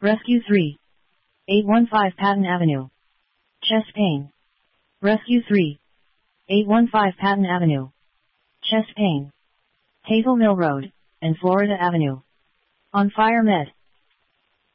Rescue 3. 815 Patton Avenue. Chest pain. Rescue 3. 815 Patton Avenue. Chest pain. Hazel Mill Road, and Florida Avenue. On Fire Med.